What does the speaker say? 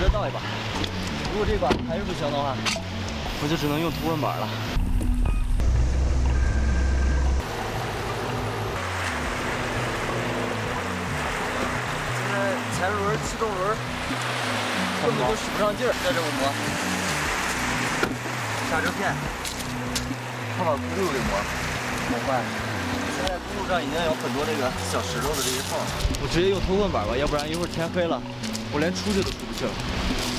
再倒一把。如果这把还是不行的话，我就只能用凸棍板了。现在前轮、气动轮根本就使不上劲儿，再这么磨。刹车片，快把轱辘给磨坏了。现在轱辘上已经有很多这个小石头的这些缝，我直接用凸棍板吧，要不然一会儿天黑了，我连出去都出不去了。